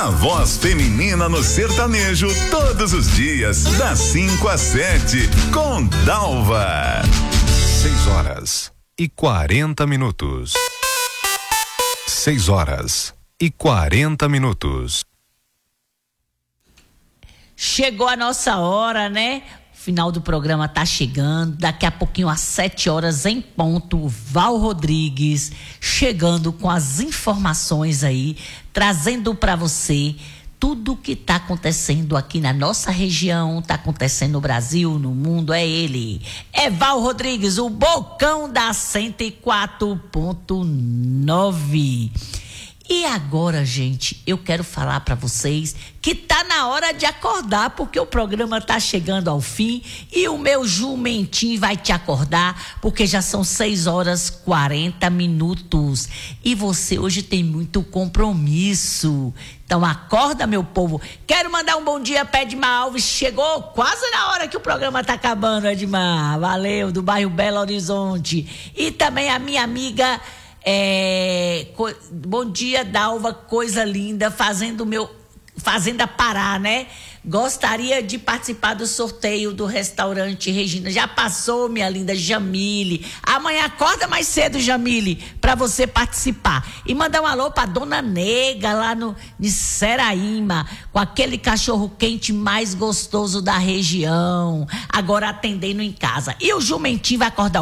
A voz feminina no sertanejo, todos os dias, das 5 às 7, com Dalva. 6h40. 6h40. Chegou a nossa hora, né? O final do programa tá chegando. Daqui a pouquinho, às 7h em ponto, Val Rodrigues chegando com as informações aí, trazendo para você tudo o que está acontecendo aqui na nossa região, está acontecendo no Brasil, no mundo. É ele, é Val Rodrigues, o Bocão da 104.9. E agora, gente, eu quero falar para vocês que tá na hora de acordar, porque o programa tá chegando ao fim e o meu jumentinho vai te acordar, porque já são 6h40. E você hoje tem muito compromisso. Então acorda, meu povo. Quero mandar um bom dia para Edmar Alves. Chegou quase na hora que o programa tá acabando, Edmar. Valeu, do bairro Belo Horizonte. E também a minha amiga... bom dia, Dalva, coisa linda, Fazenda Pará, né? Gostaria de participar do sorteio do restaurante Regina. Já passou, minha linda Jamile. Amanhã acorda mais cedo, Jamile, para você participar. E mandar um alô pra Dona Nega, lá no Seraíma, com aquele cachorro quente mais gostoso da região. Agora atendendo em casa. E o jumentinho vai acordar